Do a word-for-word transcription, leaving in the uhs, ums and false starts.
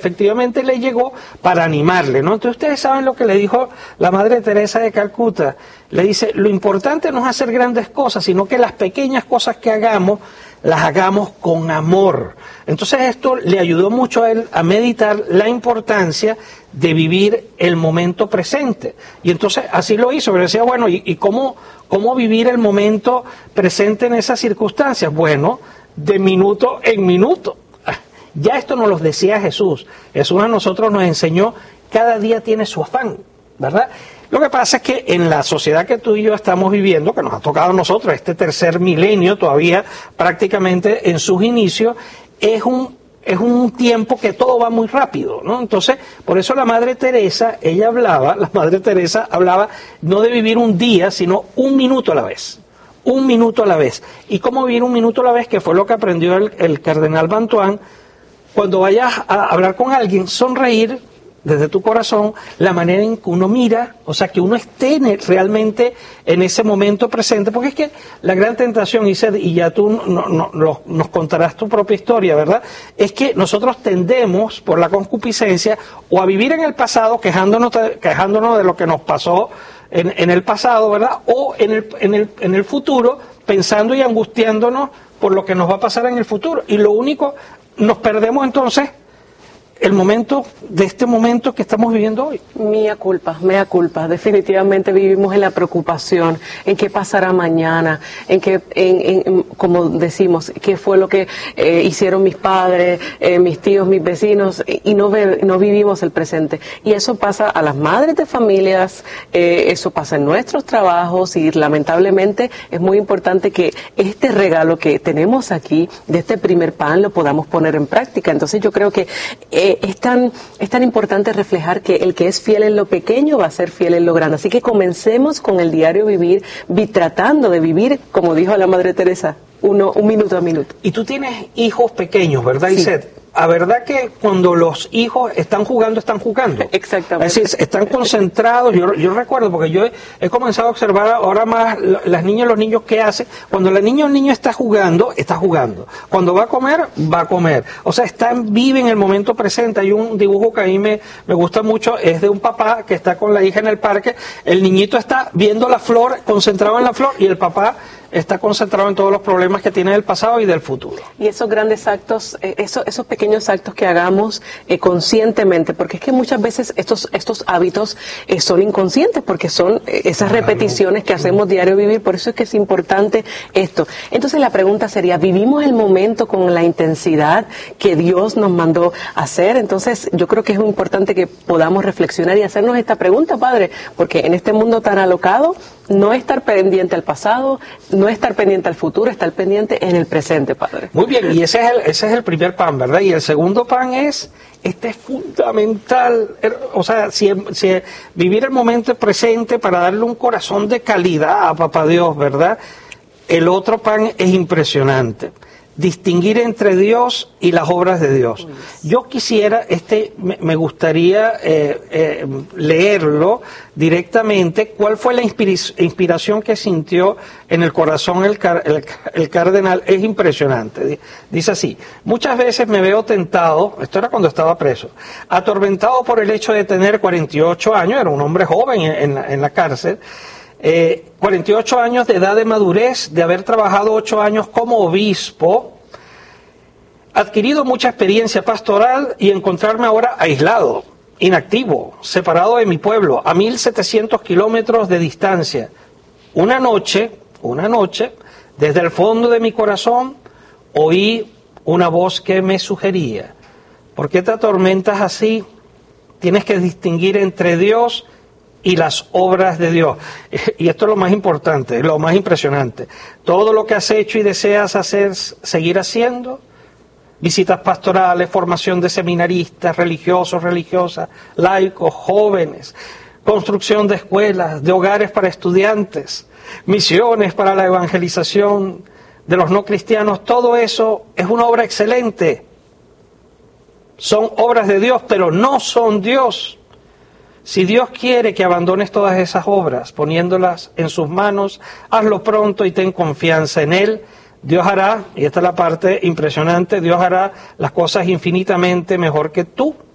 efectivamente le llegó para animarle, ¿no? Entonces ustedes saben lo que le dijo la Madre Teresa de Calcuta. Le dice, lo importante no es hacer grandes cosas, sino que las pequeñas cosas que hagamos, las hagamos con amor. Entonces esto le ayudó mucho a él a meditar la importancia de vivir el momento presente. Y entonces así lo hizo, pero decía, bueno, ¿y, y cómo, cómo vivir el momento presente en esas circunstancias? Bueno, de minuto en minuto. Ya esto nos lo decía Jesús. Jesús a nosotros nos enseñó, cada día tiene su afán, ¿verdad? Lo que pasa es que en la sociedad que tú y yo estamos viviendo, que nos ha tocado a nosotros, este tercer milenio todavía prácticamente en sus inicios, es un, es un tiempo que todo va muy rápido, ¿no? Entonces, por eso la Madre Teresa, ella hablaba, la Madre Teresa hablaba no de vivir un día, sino un minuto a la vez. Un minuto a la vez. ¿Y cómo vivir un minuto a la vez? Que fue lo que aprendió el, el cardenal Bantuán. Cuando vayas a hablar con alguien, sonreír desde tu corazón, la manera en que uno mira, o sea, que uno esté realmente en ese momento presente, porque es que la gran tentación, Ised, y ya tú no, no, no, nos contarás tu propia historia, ¿verdad? Es que nosotros tendemos, por la concupiscencia, o a vivir en el pasado, quejándonos, quejándonos de lo que nos pasó en, en el pasado, ¿verdad? O en el, en el, en el futuro, pensando y angustiándonos por lo que nos va a pasar en el futuro. Y lo único, nos perdemos entonces el momento, de este momento que estamos viviendo hoy. Mía culpa, mea culpa. Definitivamente vivimos en la preocupación, en qué pasará mañana, en qué, en, en, como decimos, qué fue lo que eh, hicieron mis padres, eh, mis tíos, mis vecinos, y no, ve, no vivimos el presente. Y eso pasa a las madres de familias, eh, eso pasa en nuestros trabajos, y lamentablemente es muy importante que este regalo que tenemos aquí, de este primer pan, lo podamos poner en práctica. Entonces yo creo que eh, Es tan, es tan importante reflejar que el que es fiel en lo pequeño va a ser fiel en lo grande. Así que comencemos con el diario vivir, vi, tratando de vivir, como dijo la Madre Teresa, uno, un minuto a minuto. Y tú tienes hijos pequeños, ¿verdad, Sí. Ised? ¿A verdad que cuando los hijos están jugando, están jugando? Exactamente. Es decir, están concentrados. Yo, yo recuerdo, porque yo he, he comenzado a observar ahora más las niñas y los niños qué hacen. Cuando la niña o el niño está jugando, está jugando. Cuando va a comer, va a comer. O sea, están, viven el momento presente. Hay un dibujo que a mí me, me gusta mucho, es de un papá que está con la hija en el parque. El niñito está viendo la flor, concentrado en la flor, y el papá está concentrado en todos los problemas que tiene del pasado y del futuro. Y esos grandes actos, eh, esos, esos pequeños actos que hagamos eh, conscientemente, porque es que muchas veces estos, estos hábitos eh, son inconscientes, porque son eh, esas claro. repeticiones que hacemos diario vivir, por eso es que es importante esto. Entonces la pregunta sería, ¿vivimos el momento con la intensidad que Dios nos mandó hacer? Entonces yo creo que es muy importante que podamos reflexionar y hacernos esta pregunta, Padre, porque en este mundo tan alocado, no estar pendiente al pasado, no estar pendiente al futuro, estar pendiente en el presente, Padre. Muy bien, y ese es el, ese es el primer pan, ¿verdad? Y el segundo pan es, este es fundamental, o sea, si, si vivir el momento presente para darle un corazón de calidad a Papá Dios, ¿verdad? El otro pan es impresionante. Distinguir entre Dios y las obras de Dios. Yo quisiera, este, me, me gustaría eh, eh, leerlo directamente, cuál fue la inspira- inspiración que sintió en el corazón el, car- el, el cardenal. Es impresionante. Dice así: muchas veces me veo tentado, esto era cuando estaba preso, atormentado por el hecho de tener cuarenta y ocho años, era un hombre joven en, en, la, en la cárcel, Eh, cuarenta y ocho años de edad de madurez, de haber trabajado ocho años como obispo, adquirido mucha experiencia pastoral y encontrarme ahora aislado, inactivo, separado de mi pueblo, a mil setecientos kilómetros de distancia. Una noche, una noche, desde el fondo de mi corazón, oí una voz que me sugería: ¿por qué te atormentas así? Tienes que distinguir entre Dios y las obras de Dios. Y esto es lo más importante, lo más impresionante. Todo lo que has hecho y deseas hacer, seguir haciendo, visitas pastorales, formación de seminaristas, religiosos, religiosas, laicos, jóvenes, construcción de escuelas, de hogares para estudiantes, misiones para la evangelización de los no cristianos, todo eso es una obra excelente. Son obras de Dios, pero no son Dios. Si Dios quiere que abandones todas esas obras, poniéndolas en sus manos, hazlo pronto y ten confianza en Él. Dios hará, y esta es la parte impresionante, Dios hará las cosas infinitamente mejor que tú